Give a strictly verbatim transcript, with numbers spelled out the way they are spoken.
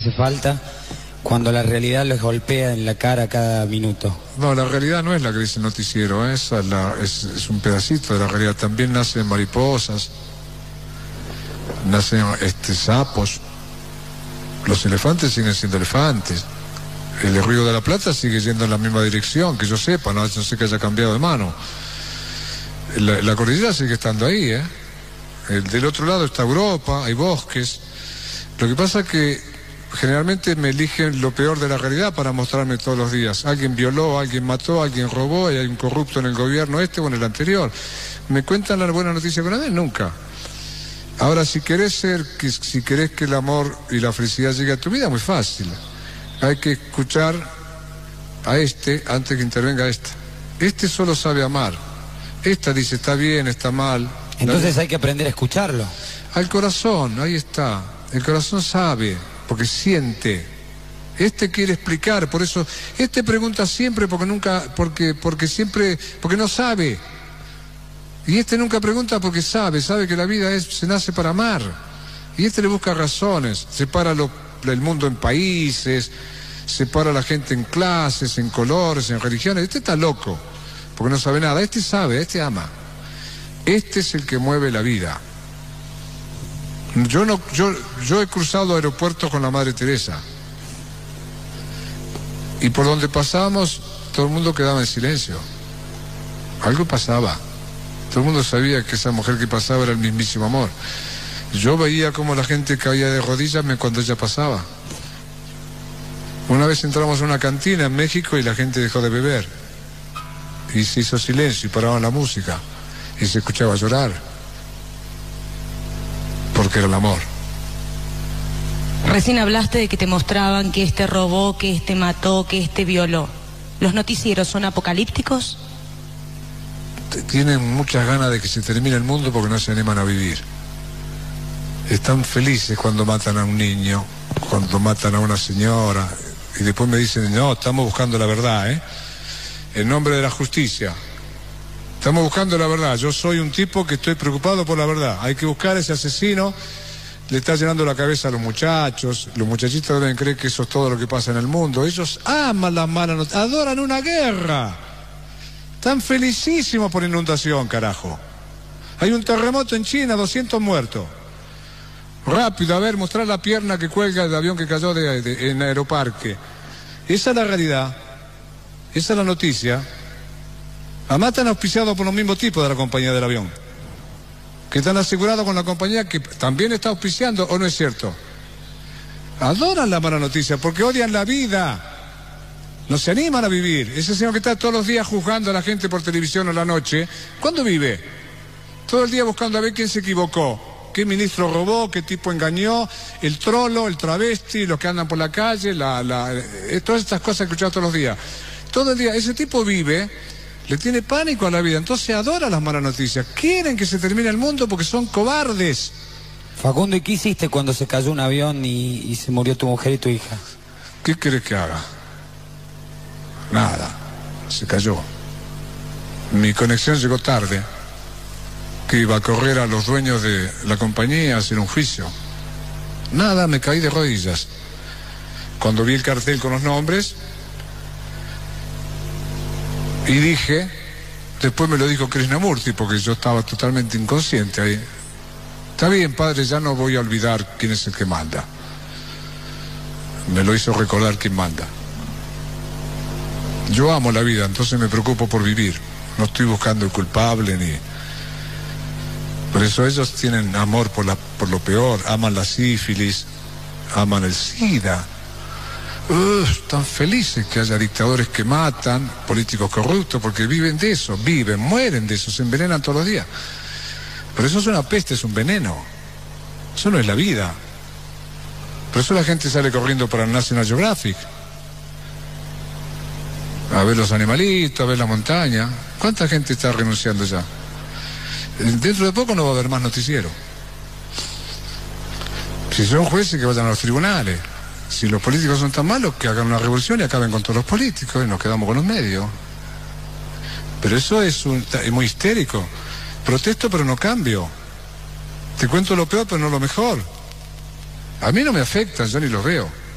hace falta cuando la realidad los golpea en la cara cada minuto? No, la realidad no es la que dice el noticiero, esa es, la, es, es un pedacito de la realidad. También nacen mariposas, nacen este, sapos. Los elefantes siguen siendo elefantes. El Río de la Plata sigue yendo en la misma dirección, que yo sepa, no, no sé que haya cambiado de mano. La, la cordillera sigue estando ahí, ¿eh? El, del otro lado está Europa, hay bosques. Lo que pasa es que generalmente me eligen lo peor de la realidad para mostrarme todos los días. Alguien violó, alguien mató, alguien robó, y hay un corrupto en el gobierno este o en el anterior. ¿Me cuentan la buena noticia con nadie? Nunca. Ahora, si querés ser, que, si querés que el amor y la felicidad llegue a tu vida, muy fácil. Hay que escuchar a este antes que intervenga esta. Este solo sabe amar. Esta dice está bien, está mal. Entonces la... hay que aprender a escucharlo. Al corazón, ahí está. El corazón sabe, porque siente. Este quiere explicar, por eso, este pregunta siempre porque nunca, porque, porque siempre, porque no sabe. Y este nunca pregunta porque sabe, sabe que la vida es, se nace para amar. Y este le busca razones, separa lo, el mundo en países, separa a la gente en clases, en colores, en religiones. Este está loco, porque no sabe nada. Este sabe, este ama. Este es el que mueve la vida. Yo, no, yo, yo he cruzado aeropuertos con la Madre Teresa. Y por donde pasábamos, todo el mundo quedaba en silencio. Algo pasaba. Todo el mundo sabía que esa mujer que pasaba era el mismísimo amor. Yo veía cómo la gente caía de rodillas cuando ella pasaba. Una vez entramos a una cantina en México y la gente dejó de beber. Y se hizo silencio y paraban la música. Y se escuchaba llorar. Porque era el amor. Recién hablaste de que te mostraban que este robó, que este mató, que este violó. ¿Los noticieros son apocalípticos? Tienen muchas ganas de que se termine el mundo porque no se animan a vivir. Están felices cuando matan a un niño, cuando matan a una señora, y después me dicen, no, estamos buscando la verdad, ¿eh? En nombre de la justicia. Estamos buscando la verdad. Yo soy un tipo que estoy preocupado por la verdad. Hay que buscar a ese asesino. Le está llenando la cabeza a los muchachos. Los muchachitos deben creer que eso es todo lo que pasa en el mundo. Ellos aman las malas noticias, adoran una guerra. Están felicísimos por inundación, carajo. Hay un terremoto en China, doscientos muertos. Rápido, a ver, mostrar la pierna que cuelga del avión que cayó de, de, en Aeroparque. Esa es la realidad. Esa es la noticia. Además están auspiciados por los mismos tipos de la compañía del avión. Que están asegurados con la compañía que también está auspiciando, ¿o no es cierto? Adoran la mala noticia porque odian la vida. No se animan a vivir. Ese señor que está todos los días juzgando a la gente por televisión a la noche, ¿cuándo vive? Todo el día buscando a ver quién se equivocó, qué ministro robó, qué tipo engañó, el trolo, el travesti, los que andan por la calle, la, la, eh, todas estas cosas que escuchamos todos los días. Todo el día, ese tipo vive, le tiene pánico a la vida, entonces adora las malas noticias. Quieren que se termine el mundo porque son cobardes. Facundo, ¿y qué hiciste cuando se cayó un avión y, y se murió tu mujer y tu hija? ¿Qué querés que haga? Nada, se cayó. Mi conexión llegó tarde, que iba a correr a los dueños de la compañía a hacer un juicio. Nada, me caí de rodillas. Cuando vi el cartel con los nombres, y dije, después me lo dijo Krishnamurti, porque yo estaba totalmente inconsciente ahí. Está bien, padre, ya no voy a olvidar quién es el que manda. Me lo hizo recordar quién manda. Yo amo la vida, entonces me preocupo por vivir. No estoy buscando el culpable ni... Por eso ellos tienen amor por, la, por lo peor. Aman la sífilis, aman el SIDA. Uh, están felices que haya dictadores que matan, políticos corruptos, porque viven de eso, viven, mueren de eso, se envenenan todos los días. Pero eso es una peste, es un veneno. Eso no es la vida. Por eso la gente sale corriendo para el National Geographic. A ver los animalitos, a ver la montaña. ¿Cuánta gente está renunciando ya? Dentro de poco no va a haber más noticiero. Si son jueces, que vayan a los tribunales. Si los políticos son tan malos, que hagan una revolución y acaben con todos los políticos y nos quedamos con los medios. Pero eso es, un, es muy histérico. Protesto pero no cambio. Te cuento lo peor pero no lo mejor. A mí no me afecta, yo ni lo veo.